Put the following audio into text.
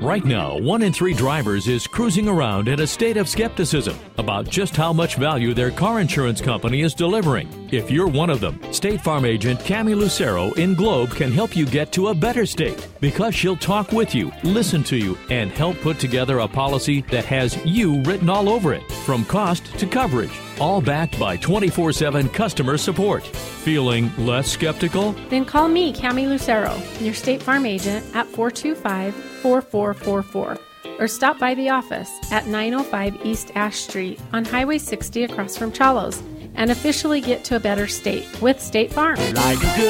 Right now, 1 in 3 drivers is cruising around in a state of skepticism about just how much value their car insurance company is delivering. If you're one of them, State Farm agent Cami Lucero in Globe can help you get to a better state because she'll talk with you, listen to you, and help put together a policy that has you written all over it, from cost to coverage, all backed by 24/7 customer support. Feeling less skeptical? Then call me, Cami Lucero, your State Farm agent at 425-4444, or stop by the office at 905 East Ash Street on Highway 60 across from Chalos, and officially get to a better state with State Farm.